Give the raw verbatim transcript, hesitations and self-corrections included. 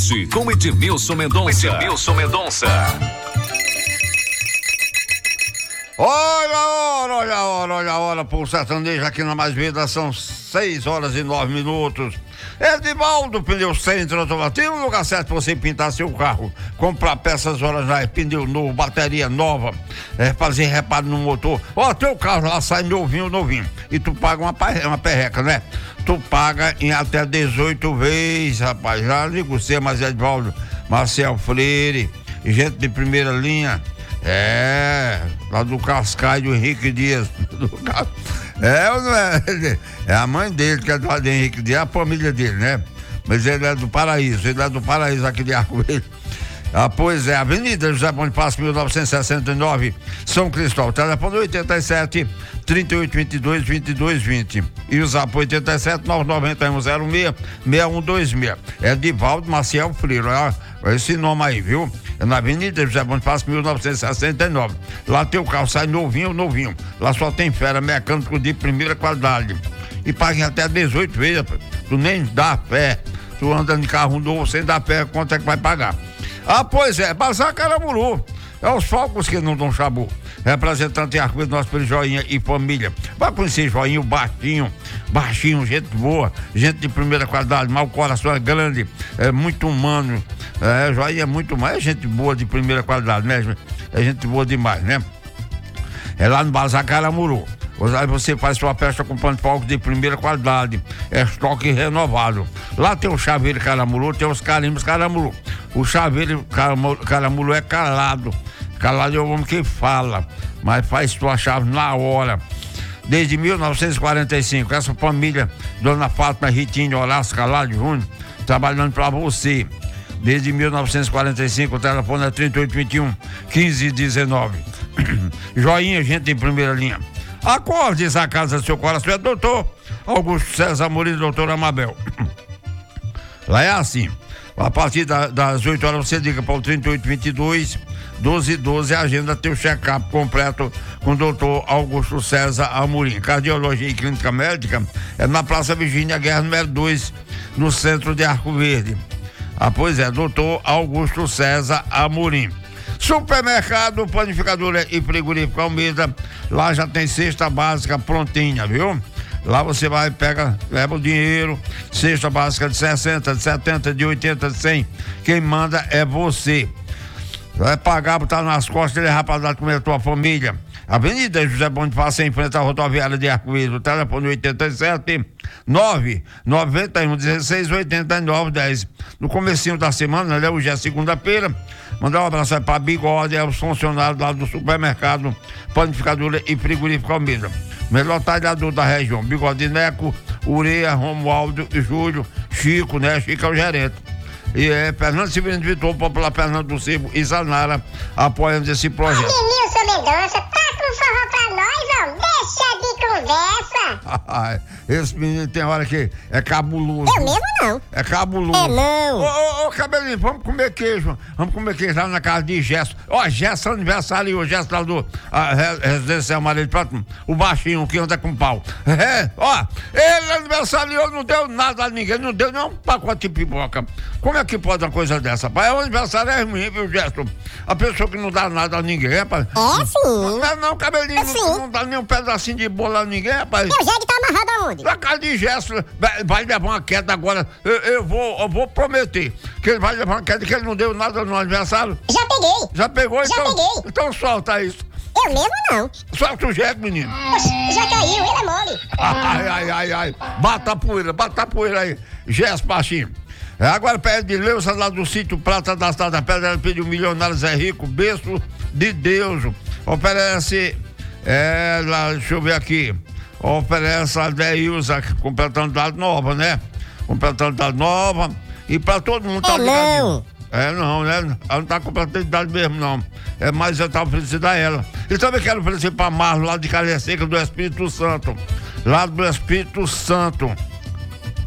Saúde com Edmilson Mendonça. Edmilson Mendonça. Olha a hora, olha a hora, olha a hora, por sertanejo aqui na Mais Vida, são seis horas e nove minutos. Edivaldo Pneu Centro Automotivo, lugar certo para você pintar seu carro, comprar peças originais, pneu novo, bateria nova, é, fazer reparo no motor. Ó, teu carro lá sai novinho, novinho, e tu paga uma, uma perreca, né? Tu paga em até dezoito vezes, rapaz. Já ligo você, mas Edivaldo, Marcel Freire, gente de primeira linha. É, lá do Cascais do Henrique Dias. Do Cas... É ou não é? É a mãe dele que é do Henrique Dias, a família dele, né? Mas ele é do Paraíso, ele é do Paraíso aqui de Arco Verde. Ah, pois é, Avenida José Bonifácio, mil novecentos e sessenta e nove, São Cristóvão. Telefone oitenta e sete, trinta e oito, vinte e dois, vinte e dois, vinte. E o zap oitenta e sete, nove nove um, zero seis, seis um dois seis. É Edivaldo Maciel Freire, olha esse nome aí, viu? É na Avenida José Bonifácio, mil novecentos e sessenta e nove. Lá teu carro sai novinho, novinho. Lá só tem fera, mecânico de primeira qualidade. E paga até dezoito vezes, tu nem dá fé. Tu andando de carro novo, sem dar fé, quanto é que vai pagar? Ah, pois é, Bazar Caramuru. É os falcos que não dão chabu. Representante de Arco, nosso filho Joinha e família. Vai conhecer Joinha, baixinho, baixinho, gente boa, gente de primeira qualidade, mas o coração é grande, é muito humano. É, Joinha é muito mais, é gente boa de primeira qualidade, né? É gente boa demais, né? É lá no Bazar Caramuru. Aí você faz sua festa com pano de palco de primeira qualidade, é estoque renovado. Lá tem o chaveiro Caramuru, tem os carimbos Caramuru. O chaveiro Caramuru é calado, calado é o homem que fala, mas faz sua chave na hora. Desde mil novecentos e quarenta e cinco, essa família, Dona Fátima, Ritinho, Horácio Calado Júnior, trabalhando pra você. Desde mil novecentos e quarenta e cinco, o telefone é trinta e oito, vinte e um, quinze, dezenove. Joinha, gente em primeira linha. Acorde essa casa do seu coração, é doutor Augusto César Murilo, doutor Amabel. Lá é assim, a partir da, das oito horas você liga para o trinta e oito, vinte e dois, doze, doze, agenda teu check-up completo com o doutor Augusto César Amorim. Cardiologia e Clínica Médica é na Praça Virgínia Guerra, número dois, no centro de Arco Verde. Ah, pois é, doutor Augusto César Amorim. Supermercado, panificadora e frigorífico Almeida, lá já tem cesta básica prontinha, viu? Lá você vai, pega, leva o dinheiro, cesta básica de sessenta, de setenta, de oitenta, de cem, quem manda é você. Vai pagar, botar nas costas e levar para comer a tua família. Avenida José Bonifácio, em frente à rodoviária de Arco Verde, o telefone oitenta e sete, nove nove um, dezesseis, oitenta e nove, dez. No comecinho da semana, né, hoje é segunda-feira, mandar um abraço aí para Bigode, é os funcionários lá do supermercado, panificadora e frigorífico Almeida. Melhor talhador da região, Bigode Neco, Ureia, Romualdo e Júlio, Chico, né? Chico é o gerente. E é Fernando Severino Vitor, popular Fernando do Cebo e Zanara, apoiando esse projeto. Edmilson Mendonça, tá com forró pra nós, ó? Deixa de conversa. Esse menino tem hora que é cabuloso. Eu mesmo não. É cabuloso. É não. Ô, ô, ô, cabelinho, vamos comer queijo. Vamos comer queijo lá na casa de Gesso. Ó, Gesso aniversário, o Gesso lá do a, Residencial Maria de Prata, o baixinho que anda com pau. É, ó, ele aniversariou, não deu nada a ninguém, não deu nem um pacote de pipoca. Como é que pode uma coisa dessa, pai? O aniversário é ruim, viu, Gesso? A pessoa que não dá nada a ninguém, rapaz. É sim. Não, não, não cabelinho, é sim. não, não dá nem um pedacinho de bolo a ninguém, rapaz. E o jegue tá amarrado aonde? Na casa de Gesso, vai, vai levar uma queda agora. Eu, eu, vou, eu vou prometer que ele vai levar uma queda, que ele não deu nada no aniversário. Já peguei. Já pegou? Já então, peguei. Então solta isso. Eu mesmo não. Solta o jegue, menino. Oxe, já caiu, ele é mole. Ai, ai, ai, ai. Bata a poeira, bata a poeira aí. Gesso baixinho. É, agora pede de Leusa lá do sítio Prata da Cidade da Pedra, ela pediu milionário Zé Rico, berço de Deus. Oferece, é, lá, deixa eu ver aqui. Oferece a Deilza, completando idade nova, né? Completando idade nova. E pra todo mundo tá é não. É, não, né? Ela não tá completando idade mesmo, não. É, mas eu tava oferecendo a ela. E também quero oferecer pra Marlon, lá de Calha Seca, do Espírito Santo. Lá do Espírito Santo.